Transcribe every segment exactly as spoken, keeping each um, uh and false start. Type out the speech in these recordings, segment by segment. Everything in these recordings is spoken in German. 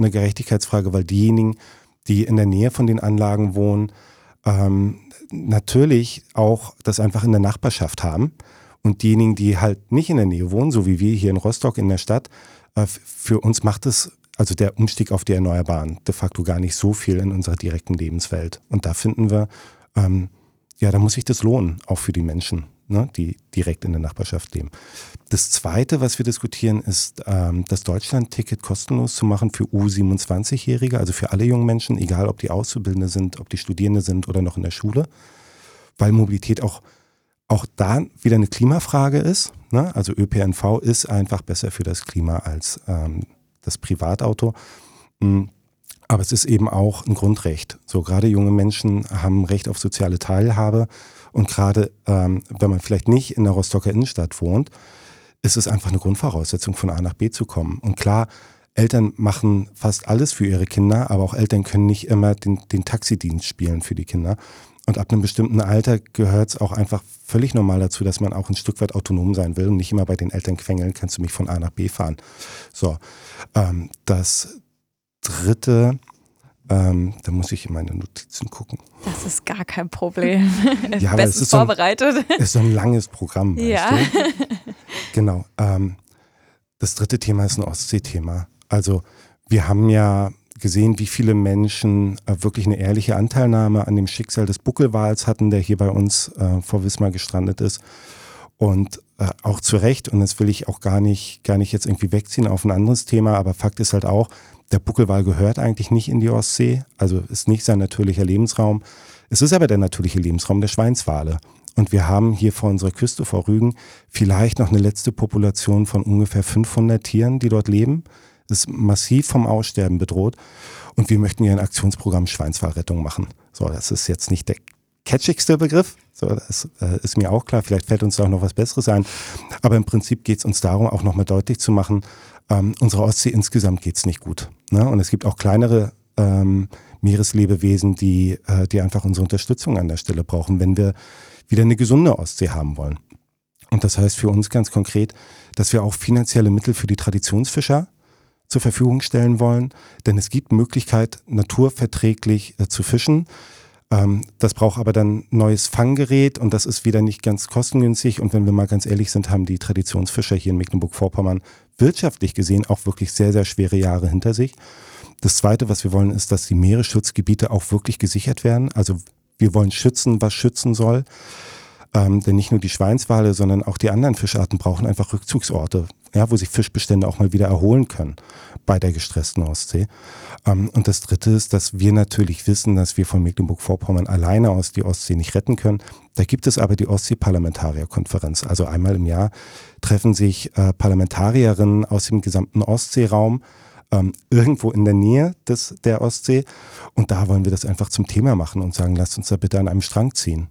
eine Gerechtigkeitsfrage, weil diejenigen, die in der Nähe von den Anlagen wohnen, ähm, natürlich auch das einfach in der Nachbarschaft haben. Und diejenigen, die halt nicht in der Nähe wohnen, so wie wir hier in Rostock in der Stadt, äh, für uns macht es, also der Umstieg auf die Erneuerbaren, de facto gar nicht so viel in unserer direkten Lebenswelt. Und da finden wir, ähm, ja, da muss sich das lohnen, auch für die Menschen, ne, die direkt in der Nachbarschaft leben. Das Zweite, was wir diskutieren, ist, ähm, das Deutschland-Ticket kostenlos zu machen für U siebenundzwanzig-Jährige, also für alle jungen Menschen, egal ob die Auszubildende sind, ob die Studierende sind oder noch in der Schule, weil Mobilität auch, auch da wieder eine Klimafrage ist. Ne? Also Ö P N V ist einfach besser für das Klima als ähm, das Privatauto. Aber es ist eben auch ein Grundrecht. So, gerade junge Menschen haben Recht auf soziale Teilhabe. Und gerade ähm, wenn man vielleicht nicht in der Rostocker Innenstadt wohnt, ist es einfach eine Grundvoraussetzung, von A nach B zu kommen. Und klar, Eltern machen fast alles für ihre Kinder, aber auch Eltern können nicht immer den, den Taxidienst spielen für die Kinder. Und ab einem bestimmten Alter gehört es auch einfach völlig normal dazu, dass man auch ein Stück weit autonom sein will und nicht immer bei den Eltern quengeln, kannst du mich von A nach B fahren. So, ähm, das Dritte, ähm, da muss ich in meine Notizen gucken. Das ist gar kein Problem. Ja, aber es ist vorbereitet. So ein, ist so ein langes Programm, weißt ja. du? Genau. Ähm, das dritte Thema ist ein Ostsee-Thema. Also wir haben ja gesehen, wie viele Menschen äh, wirklich eine ehrliche Anteilnahme an dem Schicksal des Buckelwals hatten, der hier bei uns äh, vor Wismar gestrandet ist. Und äh, auch zu Recht, und das will ich auch gar nicht, gar nicht jetzt irgendwie wegziehen auf ein anderes Thema, aber Fakt ist halt auch, der Buckelwal gehört eigentlich nicht in die Ostsee, also ist nicht sein natürlicher Lebensraum. Es ist aber der natürliche Lebensraum der Schweinswale. Und wir haben hier vor unserer Küste, vor Rügen, vielleicht noch eine letzte Population von ungefähr fünfhundert Tieren, die dort leben. Ist massiv vom Aussterben bedroht. Und wir möchten hier ein Aktionsprogramm Schweinswalrettung machen. So, das ist jetzt nicht der catchigste Begriff. So, das äh, ist mir auch klar. Vielleicht fällt uns da auch noch was Besseres ein. Aber im Prinzip geht es uns darum, auch nochmal deutlich zu machen, ähm, unserer Ostsee insgesamt geht es nicht gut. Ne? Und es gibt auch kleinere ähm, Meereslebewesen, die, äh, die einfach unsere Unterstützung an der Stelle brauchen, wenn wir wieder eine gesunde Ostsee haben wollen. Und das heißt für uns ganz konkret, dass wir auch finanzielle Mittel für die Traditionsfischer zur Verfügung stellen wollen, denn es gibt Möglichkeit, naturverträglich äh, zu fischen. Ähm, das braucht aber dann neues Fanggerät und das ist wieder nicht ganz kostengünstig. Und wenn wir mal ganz ehrlich sind, haben die Traditionsfischer hier in Mecklenburg-Vorpommern wirtschaftlich gesehen auch wirklich sehr, sehr schwere Jahre hinter sich. Das Zweite, was wir wollen, ist, dass die Meeresschutzgebiete auch wirklich gesichert werden. Also wir wollen schützen, was schützen soll. Ähm, denn nicht nur die Schweinswale, sondern auch die anderen Fischarten brauchen einfach Rückzugsorte, ja, wo sich Fischbestände auch mal wieder erholen können bei der gestressten Ostsee. Ähm, und das Dritte ist, dass wir natürlich wissen, dass wir von Mecklenburg-Vorpommern alleine aus die Ostsee nicht retten können. Da gibt es aber die Ostsee-Parlamentarierkonferenz. Also einmal im Jahr treffen sich äh, Parlamentarierinnen aus dem gesamten Ostseeraum ähm, irgendwo in der Nähe des, der Ostsee. Und da wollen wir das einfach zum Thema machen und sagen, lasst uns da bitte an einem Strang ziehen.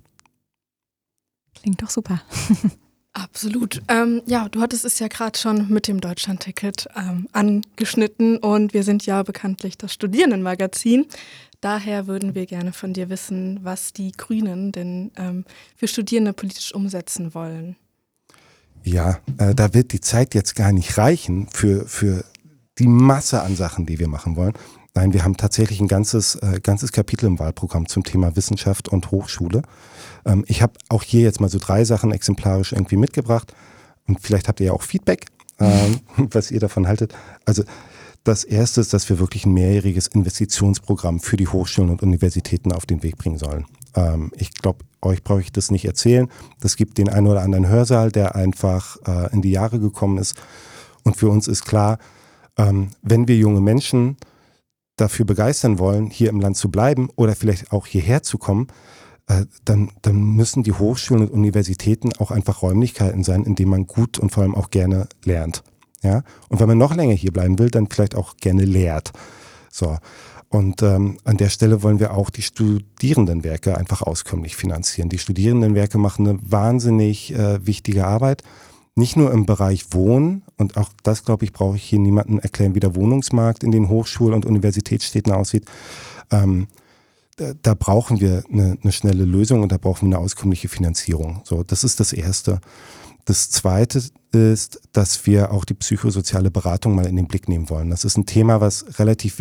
Klingt doch super. Absolut. Ähm, ja, du hattest es ja gerade schon mit dem Deutschlandticket ähm, angeschnitten und wir sind ja bekanntlich das Studierendenmagazin. Daher würden wir gerne von dir wissen, was die Grünen denn ähm, für Studierende politisch umsetzen wollen. Ja, äh, da wird die Zeit jetzt gar nicht reichen für, für die Masse an Sachen, die wir machen wollen. Nein, wir haben tatsächlich ein ganzes, äh, ganzes Kapitel im Wahlprogramm zum Thema Wissenschaft und Hochschule. Ähm, ich habe auch hier jetzt mal so drei Sachen exemplarisch irgendwie mitgebracht und vielleicht habt ihr ja auch Feedback, ähm, was ihr davon haltet. Also das Erste ist, dass wir wirklich ein mehrjähriges Investitionsprogramm für die Hochschulen und Universitäten auf den Weg bringen sollen. Ähm, ich glaube, euch brauche ich das nicht erzählen. Das gibt den einen oder anderen Hörsaal, der einfach äh, in die Jahre gekommen ist. Und für uns ist klar, ähm, wenn wir junge Menschen dafür begeistern wollen, hier im Land zu bleiben oder vielleicht auch hierher zu kommen, äh, dann, dann müssen die Hochschulen und Universitäten auch einfach Räumlichkeiten sein, in denen man gut und vor allem auch gerne lernt. Ja? Und wenn man noch länger hier bleiben will, dann vielleicht auch gerne lehrt. So. Und ähm, an der Stelle wollen wir auch die Studierendenwerke einfach auskömmlich finanzieren. Die Studierendenwerke machen eine wahnsinnig äh, wichtige Arbeit. Nicht nur im Bereich Wohnen, und auch das, glaube ich, brauche ich hier niemandem erklären, wie der Wohnungsmarkt in den Hochschul- und Universitätsstädten aussieht. Ähm, da, da brauchen wir eine, eine schnelle Lösung und da brauchen wir eine auskömmliche Finanzierung. So, das ist das Erste. Das Zweite ist, dass wir auch die psychosoziale Beratung mal in den Blick nehmen wollen. Das ist ein Thema, was relativ